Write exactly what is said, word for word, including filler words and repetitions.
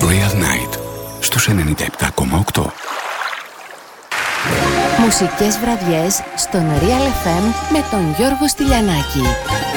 Royal Night στους ενενήντα επτά κόμμα οκτώ. Μουσικές βραδιές στον Real εφ εμ με τον Γιώργο Στυλιανάκη.